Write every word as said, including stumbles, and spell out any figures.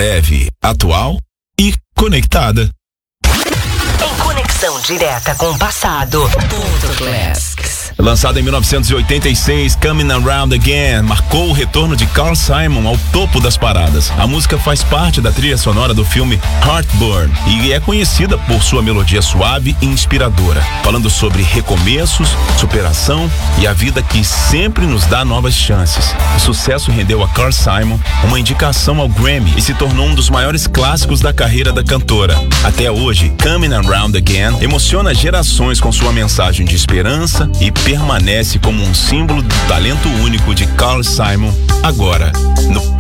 leve, atual e conectada. Em conexão direta com o passado. Ponto Classics. Lançado em mil novecentos e oitenta e seis, Coming Around Again marcou o retorno de Carl Simon ao topo das paradas. A música faz parte da trilha sonora do filme Heartburn e é conhecida por sua melodia suave e inspiradora, falando sobre recomeços, superação e a vida que sempre nos dá novas chances. O sucesso rendeu a Carl Simon uma indicação ao Grammy e se tornou um dos maiores clássicos da carreira da cantora. Até hoje, Coming Around Again emociona gerações com sua mensagem de esperança e permanece como um símbolo do talento único de Carl Simon, agora no